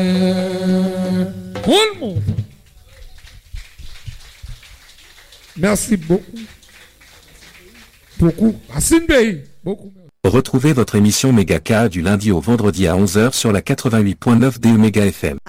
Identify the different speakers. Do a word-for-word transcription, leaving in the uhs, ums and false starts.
Speaker 1: Tout le monde. Merci beaucoup. Beaucoup. Racine Bey. Beaucoup.
Speaker 2: Retrouvez votre émission Méga K du lundi au vendredi à onze heures sur la quatre-vingt-huit point neuf D E Méga F M.